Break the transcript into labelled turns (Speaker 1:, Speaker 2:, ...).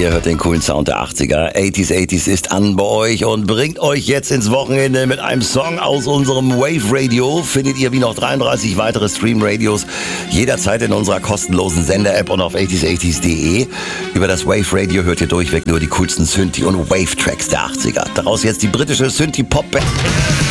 Speaker 1: Ihr hört den coolen Sound der 80er. 80s ist an bei euch und bringt euch jetzt ins Wochenende mit einem Song aus unserem Wave Radio. Findet ihr wie noch 33 weitere Stream-Radios jederzeit in unserer kostenlosen Sender-App und auf 80s.de. Über das Wave Radio hört ihr durchweg nur die coolsten Synthi- und Wave-Tracks der 80er. Daraus jetzt die britische Synthi-Pop-Band.